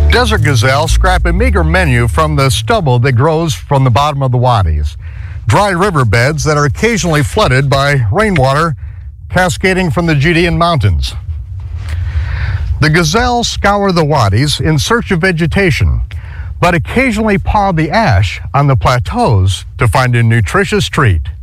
Desert gazelle scrap a meager menu from the stubble that grows from the bottom of the wadis. Dry riverbeds that are occasionally flooded by rainwater cascading from the Judean mountains. The gazelle scour the wadis in search of vegetation, but occasionally paw the ash on the plateaus to find a nutritious treat.